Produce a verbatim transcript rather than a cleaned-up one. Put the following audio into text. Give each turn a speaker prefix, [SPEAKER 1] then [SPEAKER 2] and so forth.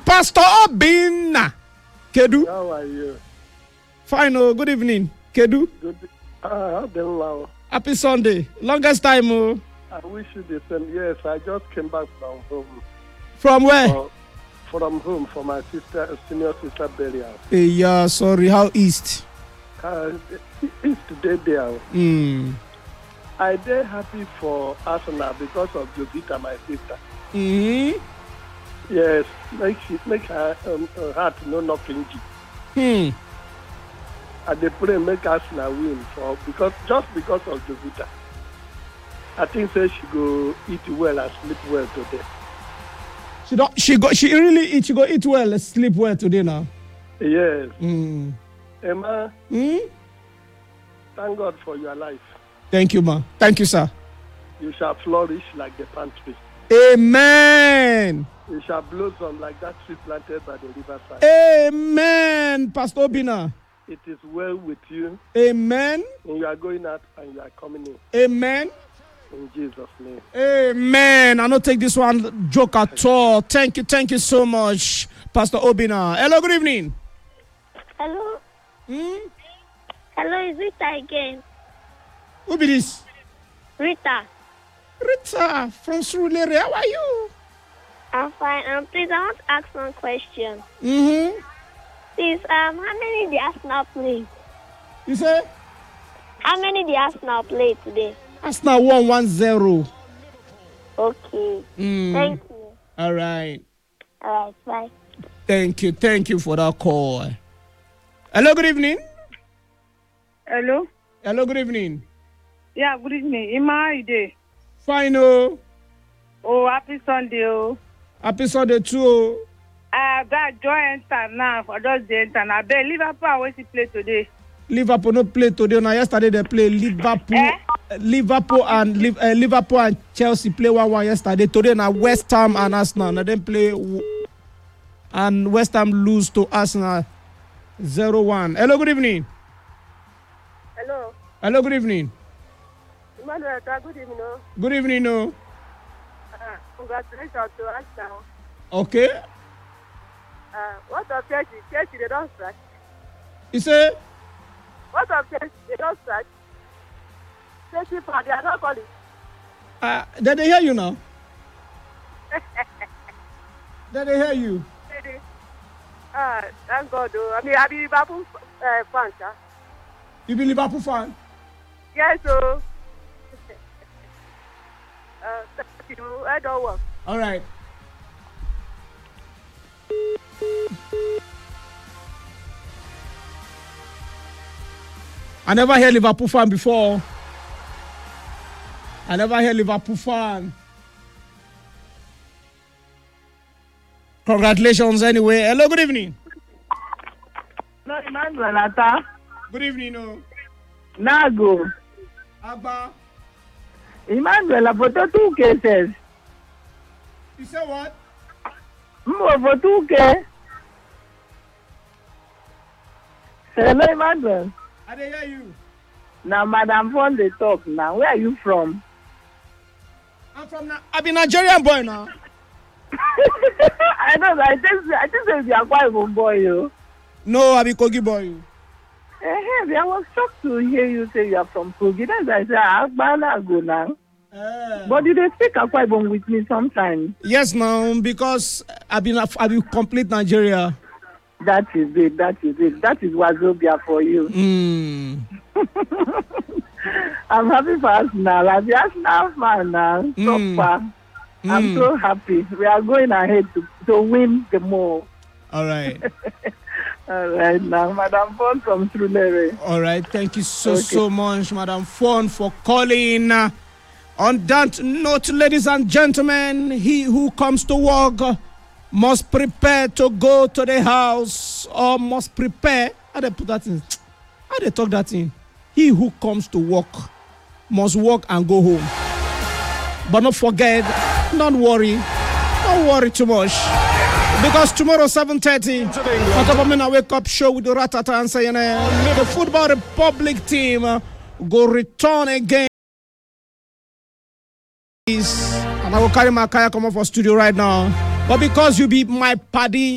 [SPEAKER 1] Pastor Obinna Kedu.
[SPEAKER 2] How are you?
[SPEAKER 1] Fine, oh, good evening. Kedu.
[SPEAKER 2] Good. Uh, well.
[SPEAKER 1] Happy Sunday. Longest time, oh.
[SPEAKER 2] I wish you the same. Yes, I just came back from home.
[SPEAKER 1] From where?
[SPEAKER 2] Uh, from home for my sister, senior sister burial.
[SPEAKER 1] Hey, yeah, sorry. How east?
[SPEAKER 2] Uh, it's today there.
[SPEAKER 1] Hmm.
[SPEAKER 2] I dey happy for Arsenal because of Jovita, my sister.
[SPEAKER 1] Hmm.
[SPEAKER 2] Yes, make she make her, um, her heart no knocking.
[SPEAKER 1] Hmm.
[SPEAKER 2] And they pray make Arsenal win for because just because of Jovita. I think say she go eat well and sleep well today.
[SPEAKER 1] She don't. She go. She really eat. She go eat well, sleep well today now.
[SPEAKER 2] Yes.
[SPEAKER 1] Hmm.
[SPEAKER 2] Emma,
[SPEAKER 1] Hmm.
[SPEAKER 2] thank God for your life.
[SPEAKER 1] Thank you, ma. Thank you, sir.
[SPEAKER 2] You shall flourish like the palm tree.
[SPEAKER 1] Amen.
[SPEAKER 2] You shall blossom like that tree planted by the riverside.
[SPEAKER 1] Amen. Pastor Obinna.
[SPEAKER 2] It is well with you.
[SPEAKER 1] Amen.
[SPEAKER 2] And you are going out and you are coming in.
[SPEAKER 1] Amen.
[SPEAKER 2] In Jesus' name.
[SPEAKER 1] Amen. I don't take this one joke at all. Thank you. Thank you so much, Pastor Obinna. Hello, good evening.
[SPEAKER 3] Hello.
[SPEAKER 1] Hmm?
[SPEAKER 3] Hello, is Rita again?
[SPEAKER 1] Who be this?
[SPEAKER 3] Rita.
[SPEAKER 1] Rita from Surulere. How are you?
[SPEAKER 3] I'm fine. Um, please, I want to ask one question.
[SPEAKER 1] Mm-hmm.
[SPEAKER 3] Please, um, how many did Arsenal play?
[SPEAKER 1] You say?
[SPEAKER 3] How many did Arsenal play today?
[SPEAKER 1] Arsenal one one zero.
[SPEAKER 3] Okay.
[SPEAKER 1] Mm.
[SPEAKER 3] Thank you.
[SPEAKER 1] All right.
[SPEAKER 3] All right, bye.
[SPEAKER 1] Thank you. Thank you for that call. Hello, good evening.
[SPEAKER 4] Hello.
[SPEAKER 1] Hello, good evening.
[SPEAKER 4] Yeah, good evening. Ima, how you dey?
[SPEAKER 1] Fine, oh.
[SPEAKER 4] Oh, happy Sunday, oh.
[SPEAKER 1] Happy Sunday too, oh.
[SPEAKER 4] Uh, that joy enter now for those day enter now. But Liverpool always play today.
[SPEAKER 1] Liverpool no play today. Now yesterday they play Liverpool,
[SPEAKER 4] Eh?
[SPEAKER 1] Liverpool and Liv- uh, Liverpool and Chelsea play one one yesterday. Today now West Ham and Arsenal. Now they play w- and West Ham lose to Arsenal zero one. Hello, good evening.
[SPEAKER 5] Hello.
[SPEAKER 1] Hello, good evening.
[SPEAKER 5] Emmanuel, good evening. No?
[SPEAKER 1] Good evening, no.
[SPEAKER 5] Uh, congratulations to Arsenal.
[SPEAKER 1] Okay.
[SPEAKER 5] Uh, what of Chelsea? Chelsea, they don't strike.
[SPEAKER 1] You say?
[SPEAKER 5] What of Chelsea? They don't strike. Chelsea, fan, they are not calling.
[SPEAKER 1] Uh, did they hear you now? Did they hear you?
[SPEAKER 5] Ah, thank God. Oh. I mean, I be Liverpool uh, fan, sir.
[SPEAKER 1] You be Liverpool fan?
[SPEAKER 5] Yes, so. uh, thank you. I don't work.
[SPEAKER 1] All right. I never heard Liverpool fan before. I never heard Liverpool fan. Congratulations anyway. Hello, good evening.
[SPEAKER 4] No, Emmanuel, Ata.
[SPEAKER 1] Good evening, no.
[SPEAKER 4] Nago.
[SPEAKER 1] Abba.
[SPEAKER 4] Emmanuel, for two cases.
[SPEAKER 1] You say what?
[SPEAKER 4] Mbo for two cases. Hello, Emmanuel.
[SPEAKER 1] I didn't hear you.
[SPEAKER 4] Now, Madam Fon, they talk now. Where are you from?
[SPEAKER 1] I'm from. Na- I be Nigerian boy now.
[SPEAKER 4] I know. I think I think they are quite a boy, you.
[SPEAKER 1] No, I be Kogi boy.
[SPEAKER 4] Hey, I was shocked to hear you say you are from Kogi. Then I said, "Akbana go now."
[SPEAKER 1] Uh,
[SPEAKER 4] But you dey speak Akwa Ibom with me sometimes.
[SPEAKER 1] yes, now because I been I be complete Nigeria.
[SPEAKER 4] That is it. That is it. That is Wazobia for you.
[SPEAKER 1] Mm.
[SPEAKER 4] I'm happy for Arsenal. I'm the Arsenal fan now. So
[SPEAKER 1] Mm.
[SPEAKER 4] far, I'm
[SPEAKER 1] Mm.
[SPEAKER 4] so happy. We are going ahead to, to win the more.
[SPEAKER 1] All right.
[SPEAKER 4] All right, now, Madam Fon from Trulere.
[SPEAKER 1] All right. Thank you so,
[SPEAKER 4] Okay.
[SPEAKER 1] so much, Madam Fon, for calling. Uh, on that note, ladies and gentlemen, he who comes to work uh, must prepare to go to the house or must prepare. How they put that in? How they talk that in? He who comes to work must work and go home. But don't forget, don't worry. Don't worry too much. Because tomorrow, seven thirty, on top of me, I wake up show with the Ratata and saying, uh, the Football Republic team uh, go return again. And I will carry my kayak come up for studio right now. But because you be my paddy,